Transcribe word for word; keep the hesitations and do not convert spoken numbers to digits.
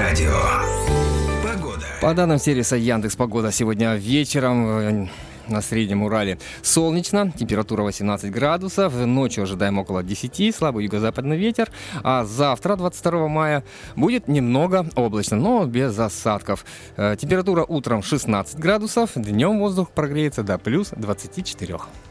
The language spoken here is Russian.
радио. Погода. По данным сервиса Яндекс.Погода, сегодня вечером на Среднем Урале солнечно, температура восемнадцать градусов, ночью ожидаем около десяти, слабый юго-западный ветер, а завтра, двадцать второго мая, будет немного облачно, но без осадков. Температура утром шестнадцать градусов, днем воздух прогреется до плюс двадцати четырёх.